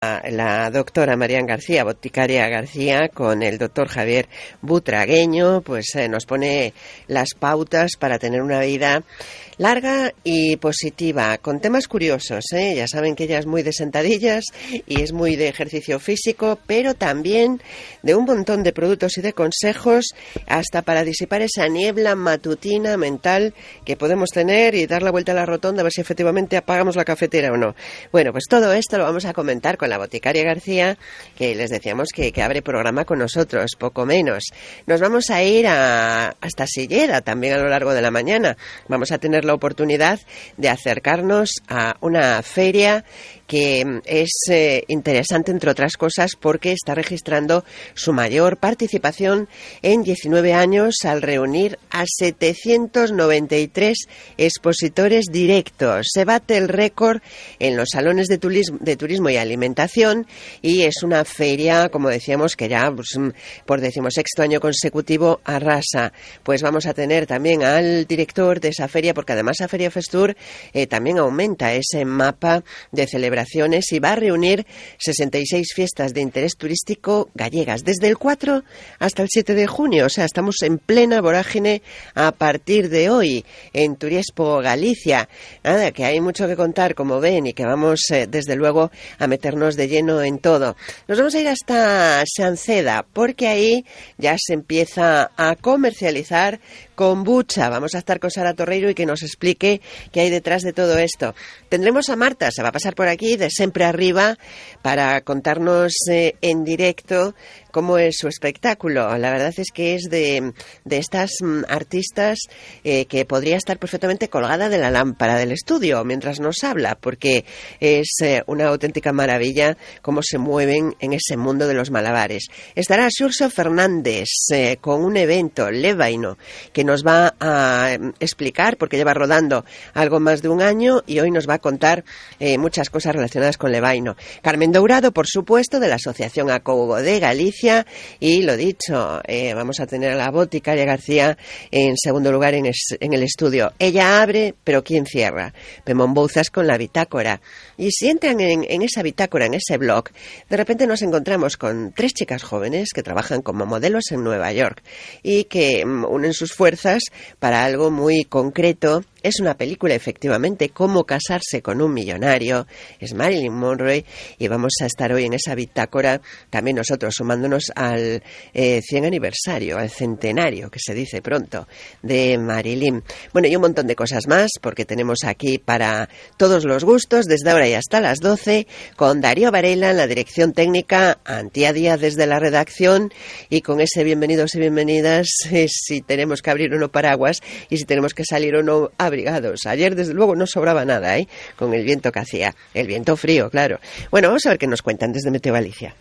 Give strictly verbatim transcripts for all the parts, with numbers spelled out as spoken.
La doctora Marian García, boticaria García, con el doctor Javier Butragueño, pues eh, nos pone las pautas para tener una vida larga y positiva, con temas curiosos, ¿eh? Ya saben que ella es muy de sentadillas y es muy de ejercicio físico, pero también de un montón de productos y de consejos, hasta para disipar esa niebla matutina mental que podemos tener y dar la vuelta a la rotonda a ver si efectivamente apagamos la cafetera o no. Bueno, pues todo esto lo vamos a comentar con la boticaria García, que les decíamos que, que abre programa con nosotros, poco menos. Nos vamos a ir a, hasta Silleda también a lo largo de la mañana. Vamos a tener la oportunidad de acercarnos a una feria que es eh, interesante, entre otras cosas, porque está registrando su mayor participación en diecinueve años al reunir a setecientos noventa y tres expositores directos. Se bate el récord en los salones de turismo, de turismo y alimentación, y es una feria, como decíamos, que ya pues, por decimosexto año consecutivo arrasa. Pues vamos a tener también al director de esa feria, porque además la Feria Festur eh, también aumenta ese mapa de celebración y va a reunir sesenta y seis fiestas de interés turístico gallegas, desde el cuatro hasta el siete de junio. O sea, estamos en plena vorágine a partir de hoy en Turiespo, Galicia. Nada, que hay mucho que contar, como ven, y que vamos, eh, desde luego, a meternos de lleno en todo. Nos vamos a ir hasta Sanceda, porque ahí ya se empieza a comercializar kombucha. Vamos a estar con Sara Torreiro y que nos explique qué hay detrás de todo esto. Tendremos a Marta, se va a pasar por aquí de Siempre Arriba para contarnos eh, en directo cómo es su espectáculo. La verdad es que es de, de estas mm, artistas eh, que podría estar perfectamente colgada de la lámpara del estudio mientras nos habla, porque es eh, una auténtica maravilla cómo se mueven en ese mundo de los malabares. Estará Xurxo Fernández eh, con un evento, Levaino, que nos va a explicar, porque lleva rodando algo más de un año y hoy nos va a contar eh, muchas cosas relacionadas con Levaino. Carmen Dourado, por supuesto, de la Asociación Acobo de Galicia. Y lo dicho, eh, vamos a tener a la boticaria García en segundo lugar en, es, en el estudio. Ella abre, pero ¿quién cierra? Pemón Bouzas con la bitácora. Y si entran en, en esa bitácora, en ese blog, de repente nos encontramos con tres chicas jóvenes que trabajan como modelos en Nueva York y que um, unen sus fuerzas para algo muy concreto. Es una película, efectivamente, Cómo casarse con un millonario. Es Marilyn Monroe y vamos a estar hoy en esa bitácora también nosotros sumándonos al eh, cien aniversario, al centenario, que se dice pronto, de Marilyn. Bueno, y un montón de cosas más, porque tenemos aquí para todos los gustos, desde ahora y hasta las doce, con Darío Varela en la dirección técnica, Antía Díaz desde la redacción, y con ese bienvenidos y bienvenidas, eh, si tenemos que abrir o no paraguas y si tenemos que salir o no abrigados. Ayer, desde luego, no sobraba nada, ¿eh? Con el viento que hacía. El viento frío, claro. Bueno, vamos a ver qué nos cuentan desde Meteo Galicia.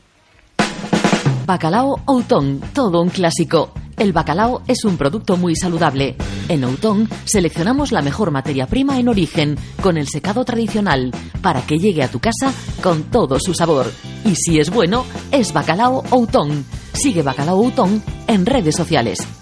Bacalao Outón, todo un clásico. El bacalao es un producto muy saludable. En Outón seleccionamos la mejor materia prima en origen, con el secado tradicional, para que llegue a tu casa con todo su sabor. Y si es bueno, es Bacalao Outón. Sigue Bacalao Outón en redes sociales.